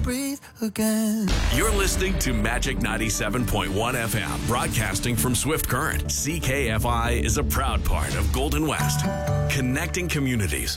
breathe again. You're listening to Magic 97.1 FM, broadcasting from Swift Current. CKFI is a proud part of Golden West, connecting communities.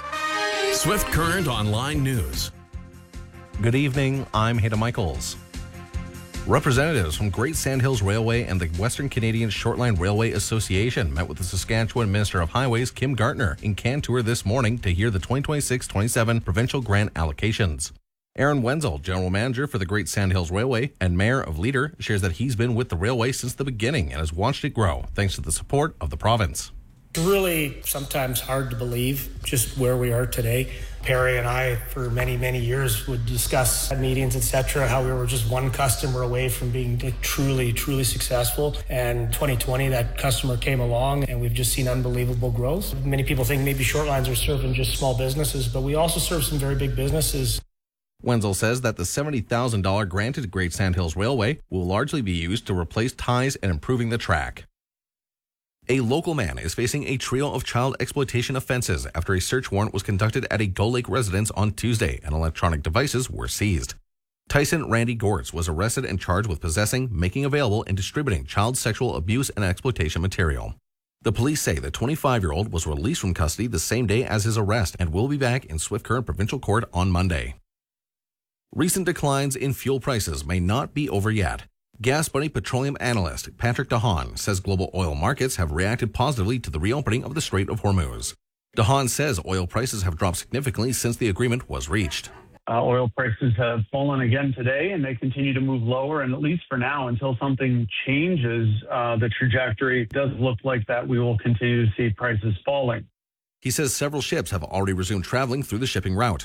Swift Current Online News. Good evening, I'm Hayden Michaels. Representatives from Great Sandhills Railway and the Western Canadian Shortline Railway Association met with the Saskatchewan Minister of Highways, Kim Gartner, in Cantour this morning to hear the 2026-27 provincial grant allocations. Aaron Wenzel, General Manager for the Great Sandhills Railway and Mayor of Leader, shares that he's been with the railway since the beginning and has watched it grow, thanks to the support of the province. It's really sometimes hard to believe just where we are today. Perry and I, for many, many years, would discuss at meetings, etc., how we were just one customer away from being truly, truly successful. And 2020, that customer came along, and we've just seen unbelievable growth. Many people think maybe short lines are serving just small businesses, but we also serve some very big businesses. Wenzel says that the $70,000 granted to Great Sandhills Railway will largely be used to replace ties and improving the track. A local man is facing a trio of child exploitation offenses after a search warrant was conducted at a Gull Lake residence on Tuesday and electronic devices were seized. Tyson Randy Gortz was arrested and charged with possessing, making available, and distributing child sexual abuse and exploitation material. The police say the 25-year-old was released from custody the same day as his arrest and will be back in Swift Current Provincial Court on Monday. Recent declines in fuel prices may not be over yet. Gas Buddy petroleum analyst Patrick DeHaan says global oil markets have reacted positively to the reopening of the Strait of Hormuz. DeHaan says oil prices have dropped significantly since the agreement was reached. Oil prices have fallen again today, and they continue to move lower. And at least for now, until something changes the trajectory, it does look like that we will continue to see prices falling. He says several ships have already resumed traveling through the shipping route.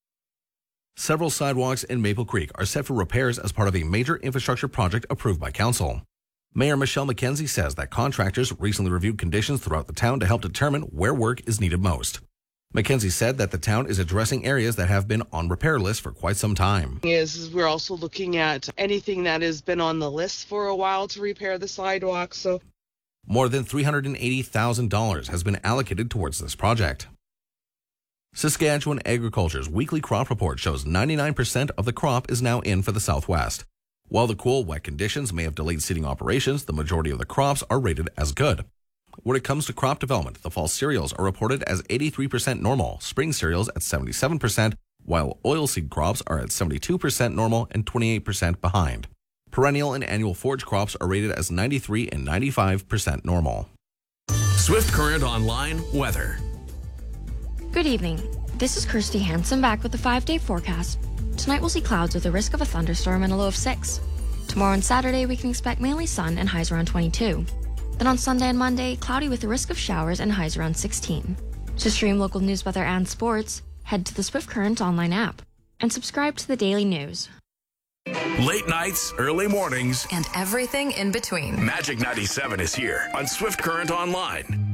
Several sidewalks in Maple Creek are set for repairs as part of a major infrastructure project approved by council. Mayor Michelle McKenzie says that contractors recently reviewed conditions throughout the town to help determine where work is needed most. McKenzie said that the town is addressing areas that have been on repair lists for quite some time. We're also looking at anything that has been on the list for a while to repair the sidewalks. More than $380,000 has been allocated towards this project. Saskatchewan Agriculture's weekly crop report shows 99% of the crop is now in for the Southwest. While the cool, wet conditions may have delayed seeding operations, the majority of the crops are rated as good. When it comes to crop development, the fall cereals are reported as 83% normal, spring cereals at 77%, while oilseed crops are at 72% normal and 28% behind. Perennial and annual forage crops are rated as 93 and 95% normal. Swift Current Online Weather. Good evening. This is Kirsty Hansen back with the 5-day forecast. Tonight we'll see clouds with a risk of a thunderstorm and a low of 6. Tomorrow and Saturday we can expect mainly sun and highs around 22. Then on Sunday and Monday, cloudy with a risk of showers and highs around 16. To stream local news, weather, and sports, head to the Swift Current online app and subscribe to the daily news. Late nights, early mornings, and everything in between. Magic 97 is here on Swift Current Online.